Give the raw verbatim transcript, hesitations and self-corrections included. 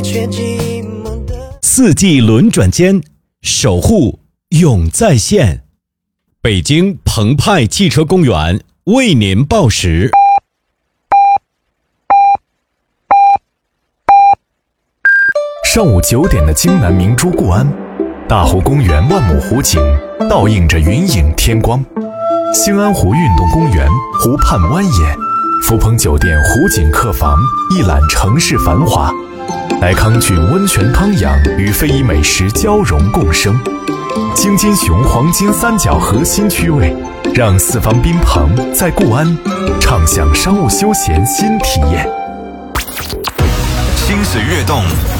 四季轮转间，守护永在线。北京澎湃汽车公园为您报时。 上午九点的京南明珠固安，大湖公园万亩湖景倒映着云影天光。兴安湖运动公园湖畔蜿蜒，福朋酒店湖景客房一览城市繁华。来康郡温泉汤养与非遗美食交融共生，京津雄黄金三角核心区位，让四方宾朋在固安畅享商务休闲新体验。 心水跃动，